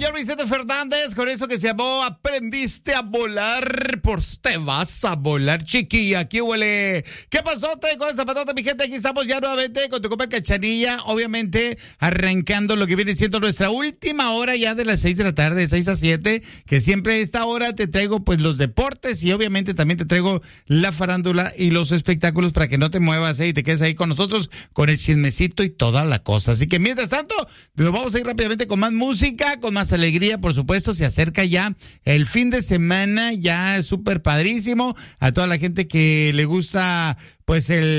yo, Vicente Fernández, con eso que se llamó Aprendiste a volar, pues te vas a volar, chiquilla. Aquí huele. ¿Qué pasó, con el zapatote, mi gente? Aquí estamos ya nuevamente con tu copa Cachanilla, obviamente arrancando lo que viene siendo nuestra última hora ya de las 6 de la tarde, de 6 a 7, que siempre a esta hora te traigo pues los deportes y obviamente también te traigo la farándula y los espectáculos para que no te muevas y te quedes ahí con nosotros con el chismecito y toda la cosa. Así que mientras tanto, nos vamos a ir rápidamente con más música, con más alegría, por supuesto. Se acerca ya el fin de semana, ya es súper padrísimo. A toda la gente que le gusta pues el